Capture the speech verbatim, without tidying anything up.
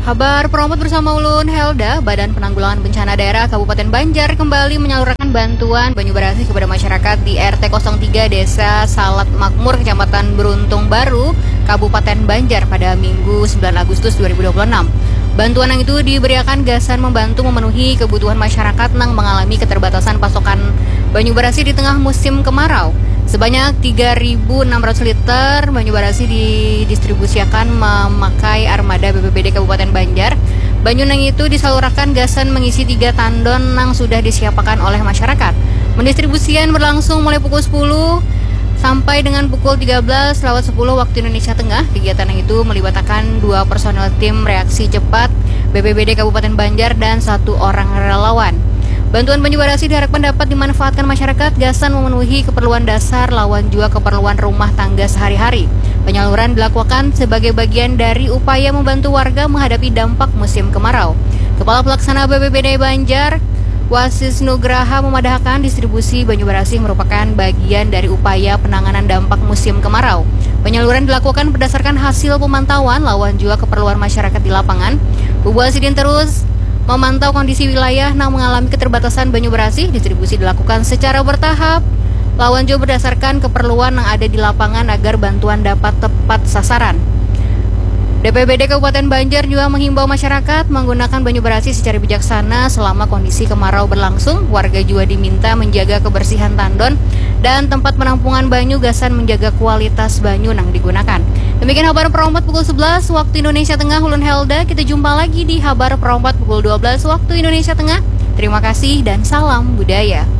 Kabar Promote bersama Ulun Helda, Badan Penanggulangan Bencana Daerah Kabupaten Banjar kembali menyalurkan bantuan banyu barasi kepada masyarakat di R T nol tiga Desa Salat Makmur, Kecamatan Beruntung Baru, Kabupaten Banjar pada Minggu sembilan Agustus dua ribu dua puluh enam. Bantuan yang itu diberikan gasan membantu memenuhi kebutuhan masyarakat yang mengalami keterbatasan pasokan banyu barasi di tengah musim kemarau. Sebanyak tiga ribu enam ratus liter banyu barasi didistribusikan memakai armada B P B D Kabupaten Banjar. Banyu nang itu disalurkan gasan mengisi tiga tandon yang sudah disiapkan oleh masyarakat. Mendistribusian berlangsung mulai pukul sepuluh sampai dengan pukul tiga belas lewat sepuluh waktu Indonesia Tengah. Kegiatan yang itu melibatkan dua personel tim reaksi cepat B P B D Kabupaten Banjar dan satu orang relawan. Bantuan banyu barasi diharapkan dapat dimanfaatkan masyarakat gasan memenuhi keperluan dasar lawan juga keperluan rumah tangga sehari-hari. Penyaluran dilakukan sebagai bagian dari upaya membantu warga menghadapi dampak musim kemarau. Kepala Pelaksana B P B D Banjar, Wasis Nugraha, memadahkan distribusi banyu barasi merupakan bagian dari upaya penanganan dampak musim kemarau. Penyaluran dilakukan berdasarkan hasil pemantauan lawan juga keperluan masyarakat di lapangan. Bu Wasidin terus memantau kondisi wilayah yang mengalami keterbatasan banyu barasi. Distribusi dilakukan secara bertahap lawan juga berdasarkan keperluan yang ada di lapangan agar bantuan dapat tepat sasaran. D P B D Kabupaten Banjar juga menghimbau masyarakat menggunakan banyu barasi secara bijaksana selama kondisi kemarau berlangsung. Warga juga diminta menjaga kebersihan tandon dan tempat penampungan banyu gasan menjaga kualitas banyu yang digunakan. Demikian kabar Promote pukul sebelas waktu Indonesia Tengah. Ulun Helda, kita jumpa lagi di kabar Promote pukul dua belas waktu Indonesia Tengah. Terima kasih dan salam budaya.